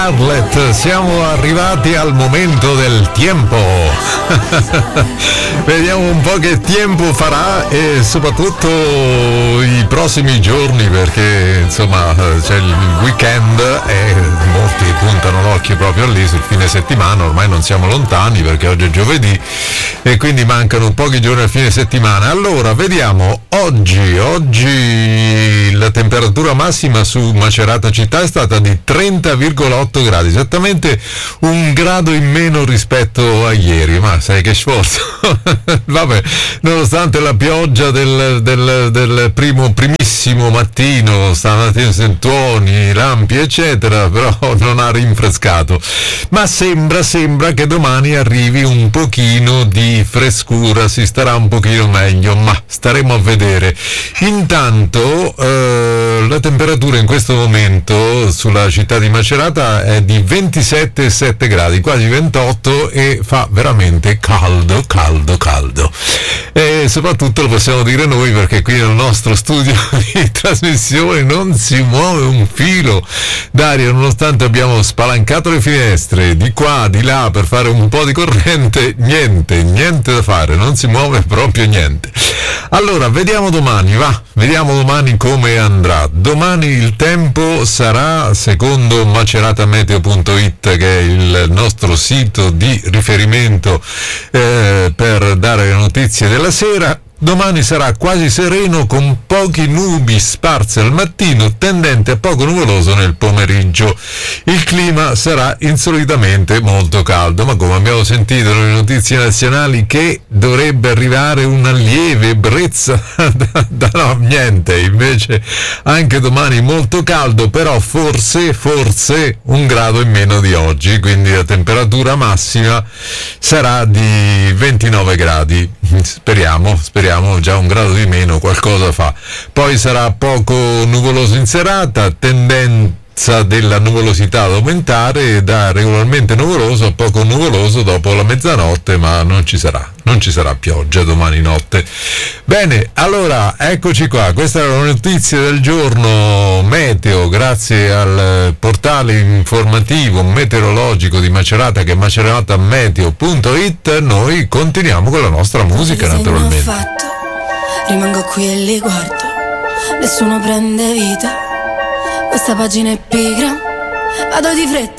Scarlett, siamo arrivati al momento del tempo. Vediamo un po' che tempo farà e soprattutto i prossimi giorni, perché insomma c'è il weekend e molti puntano l'occhio proprio lì sul fine settimana. Ormai non siamo lontani perché oggi è giovedì e quindi mancano pochi giorni al fine settimana. Allora vediamo, oggi la temperatura massima su Macerata città è stata di 30,8 gradi, esattamente un grado in meno rispetto a ieri, ma sai che sforzo. Vabbè, nonostante la pioggia del primissimo mattino, stamattina sentuoni, lampi eccetera, però non ha rinfrescato, ma sembra che domani arrivi un pochino di frescura, si starà un pochino meglio, ma staremo a vedere. Intanto la temperatura in questo momento sulla città di Macerata è di 27,7 gradi, quasi 28, e fa veramente caldo. E soprattutto lo possiamo dire noi perché qui nel nostro studio di trasmissione non si muove un filo d'aria, nonostante abbiamo spalancato le finestre di qua, di là per fare un po' di corrente, niente da fare, non si muove proprio niente. Allora, vediamo domani come andrà. Domani il tempo sarà, secondo macerameteo.it, che è il nostro sito di riferimento per dare le notizie della sera, domani sarà quasi sereno con pochi nubi sparse al mattino, tendente a poco nuvoloso nel pomeriggio. Il clima sarà insolitamente molto caldo, ma come abbiamo sentito nelle notizie nazionali che dovrebbe arrivare una lieve ebbrezza, no, niente, invece anche domani molto caldo, però forse un grado in meno di oggi, quindi la temperatura massima sarà di 29 gradi, speriamo già un grado di meno qualcosa fa. Poi sarà poco nuvoloso in serata, tendenza della nuvolosità ad aumentare, da regolarmente nuvoloso a poco nuvoloso dopo la mezzanotte, ma non ci sarà pioggia domani notte. Bene, allora eccoci qua, questa è la notizia del giorno meteo, grazie al portale informativo meteorologico di Macerata, che è macerameteo.it. Noi continuiamo con la nostra musica, naturalmente. Rimango qui e li guardo, nessuno prende vita, questa pagina è pigra, vado di fretta